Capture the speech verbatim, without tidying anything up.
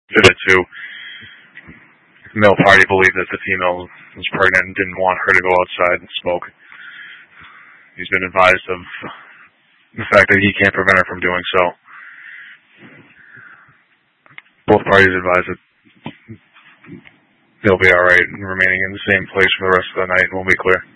did it too. The male party believed that the female was pregnant and didn't want her to go outside and smoke. He's been advised of the fact that he can't prevent her from doing so. Both parties advise that they'll be alright, remaining in the same place for the rest of the night won't be clear.